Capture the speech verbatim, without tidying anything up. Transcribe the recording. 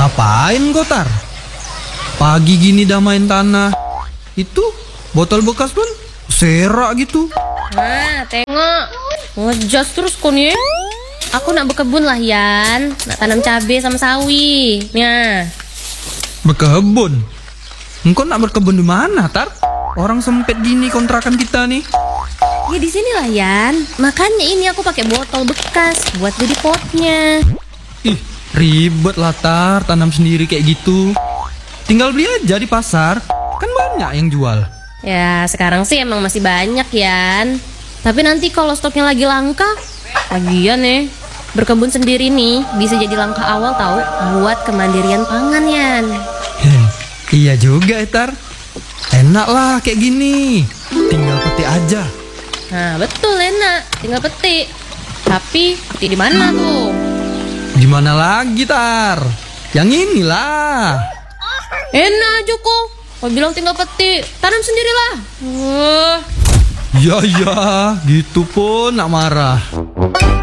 Ngapain kau, Tar? Pagi gini dah main tanah. Itu botol bekas pun serak gitu. Nah, tengok. Ngejas terus kau nih. Aku nak berkebun lah, Yan. Nak tanam cabai sama sawi. Nah. Berkebun? Engkau nak berkebun di mana, Tar? Orang sempit gini kontrakan kita nih. Ya di sini lah, Yan. Makanya ini aku pakai botol bekas buat jadi potnya. Ih, ribet lah, Tar, tanam sendiri kayak gitu. Tinggal beli aja di pasar. Kan banyak yang jual. Ya, sekarang sih emang masih banyak, Yan. Tapi nanti kalau stoknya lagi langka, lagian nih, berkebun sendiri nih bisa jadi langkah awal tahu buat kemandirian pangan, Yan. Heh, iya juga, Tar. Enak lah kayak gini. Tinggal petik aja. Nah, betul, enak. Tinggal petik. Tapi petik di mana tuh? Gimana lagi, Tar? Yang inilah. Enak, Joko. Kau bilang tinggal petik, tanam sendirilah. Uh. Ya, ya, gitu pun nak marah.